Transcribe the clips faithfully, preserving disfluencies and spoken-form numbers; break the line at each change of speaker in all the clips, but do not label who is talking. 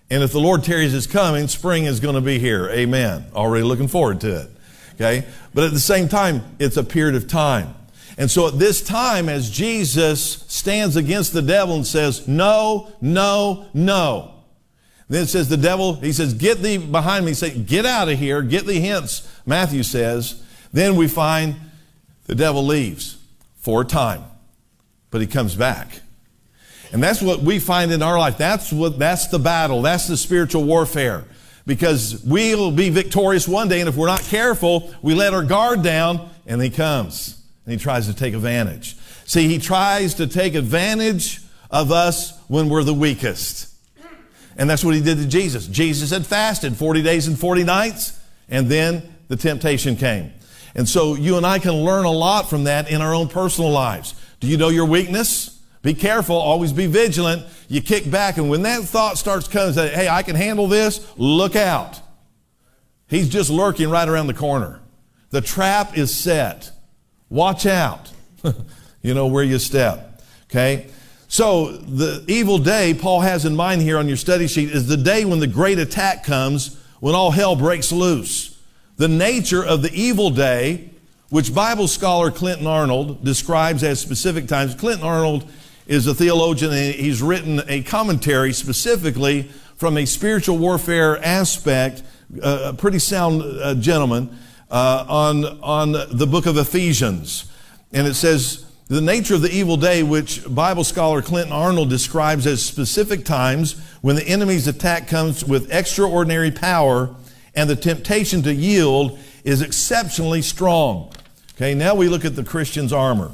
And if the Lord tarries his coming, spring is going to be here. Amen. Already looking forward to it. Okay? But at the same time, it's a period of time. And so at this time, as Jesus stands against the devil and says, no, no, no. Then it says the devil, he says, get thee behind me. He says, get out of here. Get thee hence, Matthew says. Then we find the devil leaves for a time. But he comes back. And that's what we find in our life. That's what, that's the battle. That's the spiritual warfare. Because we'll be victorious one day, and if we're not careful, we let our guard down, and he comes. And he tries to take advantage. See, he tries to take advantage of us when we're the weakest. And that's what he did to Jesus. Jesus had fasted forty days and forty nights, and then the temptation came. And so you and I can learn a lot from that in our own personal lives. Do you know your weakness? Be careful. Always be vigilant. You kick back, and when that thought starts coming, say, hey, I can handle this, look out. He's just lurking right around the corner. The trap is set. Watch out, you know, where you step, okay? So the evil day Paul has in mind here on your study sheet is the day when the great attack comes, when all hell breaks loose. The nature of the evil day, which Bible scholar Clinton Arnold describes as specific times. Clinton Arnold is a theologian, and he's written a commentary specifically from a spiritual warfare aspect, uh, a pretty sound uh, gentleman, Uh, on, on the book of Ephesians. And it says, the nature of the evil day, which Bible scholar Clinton Arnold describes as specific times when the enemy's attack comes with extraordinary power and the temptation to yield is exceptionally strong. Okay, now we look at the Christian's armor.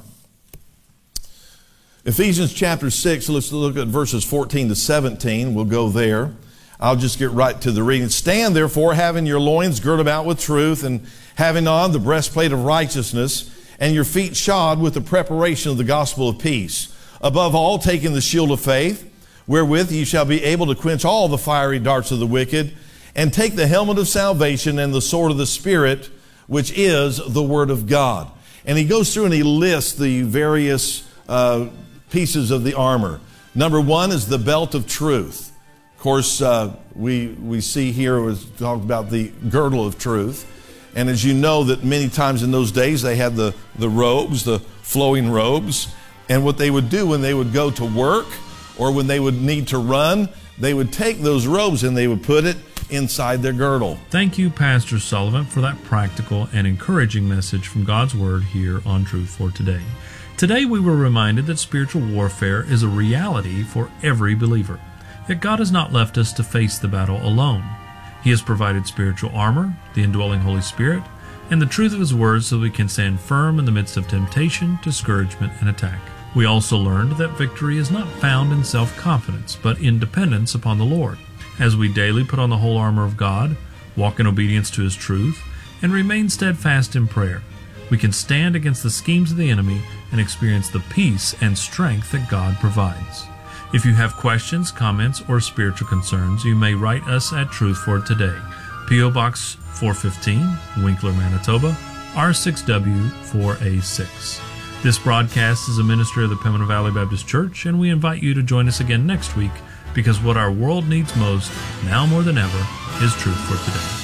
Ephesians chapter six, let's look at verses fourteen to seventeen. We'll go there. I'll just get right to the reading. Stand therefore, having your loins girt about with truth, and having on the breastplate of righteousness, and your feet shod with the preparation of the gospel of peace. Above all, taking the shield of faith, wherewith ye shall be able to quench all the fiery darts of the wicked, and take the helmet of salvation and the sword of the Spirit, which is the Word of God. And he goes through and he lists the various uh, pieces of the armor. Number one is the belt of truth. Of course, uh, we we see here, it was talked about the girdle of truth. And as you know, that many times in those days, they had the, the robes, the flowing robes. And what they would do when they would go to work or when they would need to run, they would take those robes and they would put it inside their girdle.
Thank you, Pastor Sullivan, for that practical and encouraging message from God's Word here on Truth for Today. Today we were reminded that spiritual warfare is a reality for every believer. Yet God has not left us to face the battle alone. He has provided spiritual armor, the indwelling Holy Spirit, and the truth of His Word so we can stand firm in the midst of temptation, discouragement, and attack. We also learned that victory is not found in self-confidence, but in dependence upon the Lord. As we daily put on the whole armor of God, walk in obedience to His truth, and remain steadfast in prayer, we can stand against the schemes of the enemy and experience the peace and strength that God provides. If you have questions, comments, or spiritual concerns, you may write us at Truth for Today, P O Box four fifteen, Winkler, Manitoba, R six W four A six. This broadcast is a ministry of the Pembina Valley Baptist Church, and we invite you to join us again next week, because what our world needs most, now more than ever, is Truth for Today.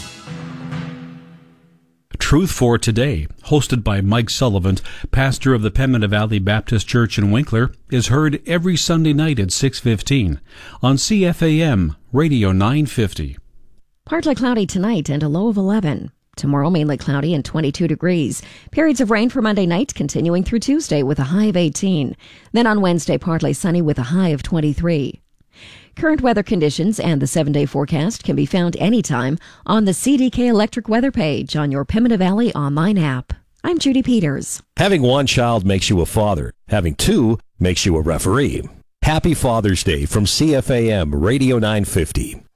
Truth for Today, hosted by Mike Sullivan, pastor of the Pembina Valley Baptist Church in Winkler, is heard every Sunday night at six fifteen on C F A M Radio nine fifty.
Partly cloudy tonight and a low of eleven. Tomorrow mainly cloudy and twenty-two degrees. Periods of rain for Monday night continuing through Tuesday with a high of eighteen. Then on Wednesday partly sunny with a high of twenty-three. Current weather conditions and the seven-day forecast can be found anytime on the C D K Electric weather page on your Pembina Valley online app. I'm Judy Peters.
Having one child makes you a father. Having two makes you a referee. Happy Father's Day from C F A M Radio nine fifty.